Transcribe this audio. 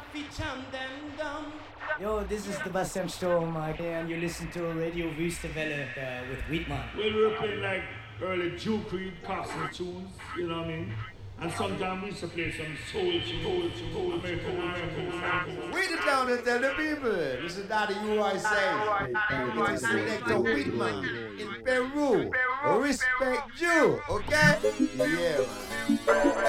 Yo, this is the Bastian Sturm, and you listen to Radio Wüstewelle with Wiedmann. Well, we were playing like early Jew Creed, Coxsone tunes, you know what I mean? And sometimes we used to play some soul tunes, American R&B. Read it down and tell the people. Listen to the UIC. It is Selector Wiedmann in Peru. Respect you, okay? Yeah, man.